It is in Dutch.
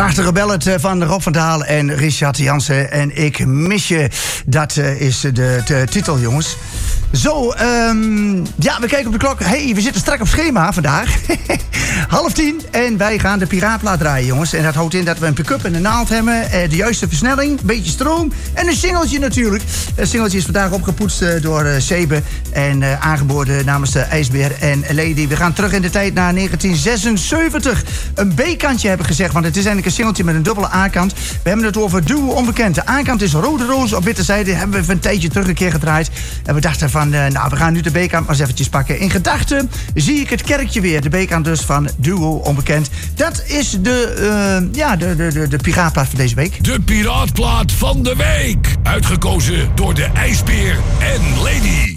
Prachtige ballad van Rob van Daal en Richard Jansen. En Ik mis je. Dat is de titel, jongens. Zo, ja, we kijken op de klok. Hey, we zitten strak op schema vandaag. 9:30 en wij gaan de Piraatplaat draaien, jongens. En dat houdt in dat we een pick-up en een naald hebben. De juiste versnelling, een beetje stroom en een singeltje natuurlijk. Het singeltje is vandaag opgepoetst door Sebe. En aangeboden namens de IJsbeer en Lady. We gaan terug in de tijd naar 1976. Een B-kantje hebben gezegd, want het is eigenlijk een singeltje met een dubbele A-kant. We hebben het over Duo Onbekend. De A-kant is Rode Roos op witte zijde. Hebben we een tijdje terug een keer gedraaid. En we dachten van, nou, we gaan nu de B-kant maar eens eventjes pakken. In gedachten zie ik het kerkje weer. De B-kant dus van Duo Onbekend. Dat is de piraatplaat van deze week. De Piraatplaat van de week. Uitgekozen door de IJsbeer en Lady.